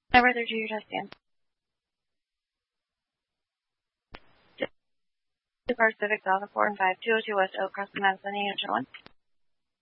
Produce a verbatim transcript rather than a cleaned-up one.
Number thirty, your test stand. Two Park Civic South of four and five, two oh two West Oak Cross, Madison, New Hampshire one.